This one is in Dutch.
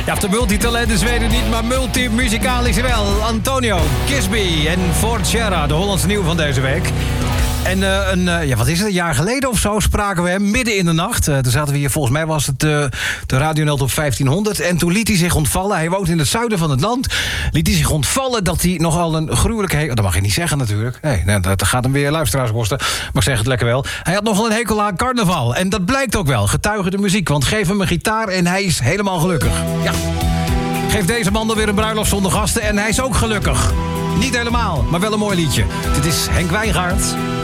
Ja, de multitalent in Zweden niet, maar multimuzikalisch wel. Antonio, Kisby en Forcera, de Hollandse nieuw van deze week. En wat is het, een jaar geleden of zo spraken we hem midden in de nacht. Toen zaten we hier, volgens mij was het de Radio Nel op 1500. En toen liet hij zich ontvallen, hij woont in het zuiden van het land. Liet hij zich ontvallen dat hij nogal een gruwelijke hekel... Dat mag je niet zeggen natuurlijk. Nee, dat gaat hem weer luisteraars kosten. Maar ik zeg het lekker wel. Hij had nogal een hekel aan carnaval. En dat blijkt ook wel, getuige de muziek. Want geef hem een gitaar en hij is helemaal gelukkig. Ja. Geef deze man dan weer een bruiloft zonder gasten en hij is ook gelukkig. Niet helemaal, maar wel een mooi liedje. Dit is Henk Wijngaard.